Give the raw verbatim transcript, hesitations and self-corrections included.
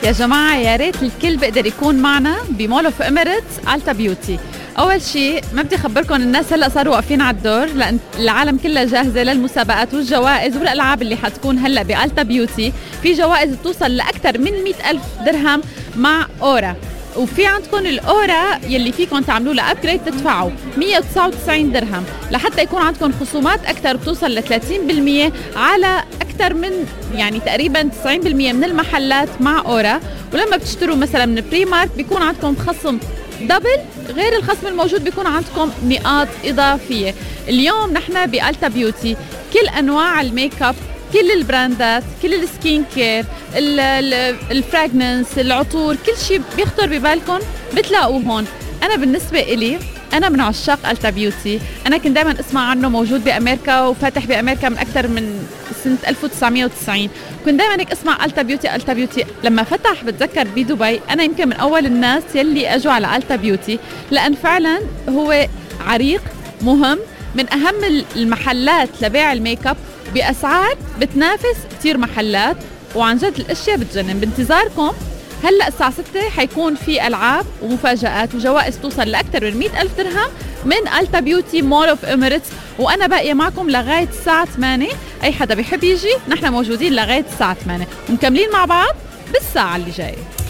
يا جماعة يا ريت الكل بيقدر يكون معنا بمول اوف اميريتس ألتا بيوتي. أول شيء ما بدي أخبركم الناس هلأ صاروا واقفين على الدور، لأن العالم كلها جاهزة للمسابقات والجوائز والألعاب اللي حتكون هلأ بألتا بيوتي. في جوائز بتوصل لأكثر من مئة ألف درهم مع أورا، وفي عندكم الأورا يلي فيكم تعملوا لها أبجريد تدفعوا مئة وتسعة وتسعين درهم لحتى يكون عندكم خصومات أكثر بتوصل ل ثلاثين بالمئة على أكثر من يعني تقريبا تسعين بالمئة من المحلات مع أورا. ولما بتشتروا مثلا من بري مارك بيكون عندكم خصم دبل غير الخصم الموجود، بيكون عندكم نقاط إضافية. اليوم نحن بألتا بيوتي كل أنواع الميك اب، كل البراندات، كل السكين كير، الفراغننس، العطور، كل شيء بيخطر ببالكم بتلاقوه هون. أنا بالنسبة إلي أنا من عشاق ألتا بيوتي. أنا كنت دائما أسمع عنه موجود بأمريكا وفاتح بأمريكا من أكثر من سنة ألف وتسعمئة وتسعين. كنت دائما هيك أسمع ألتا بيوتي ألتا بيوتي. لما فتح بتذكر بدبي أنا يمكن من أول الناس يلي أجوا على ألتا بيوتي، لأن فعلا هو عريق مهم، من أهم المحلات لبيع الميك اب بأسعار بتنافس كتير محلات، وعن جد الأشياء بتجنن. بانتظاركم هلأ الساعة ستة حيكون في ألعاب ومفاجآت وجوائز توصل لأكثر من مئة ألف درهم من ألتا بيوتي مول اوف اميريتس، وأنا باقية معكم لغاية الساعة ثمانية. أي حدا بيحب يجي نحن موجودين لغاية الساعة ثمانية ومكملين مع بعض بالساعة اللي جاية.